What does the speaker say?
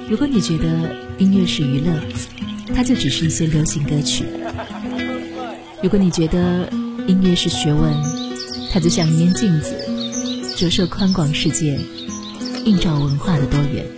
如果你觉得音乐是娱乐，它就只是一些流行歌曲；如果你觉得音乐是学问，它就像一面镜子，折射宽广世界，映照文化的多元。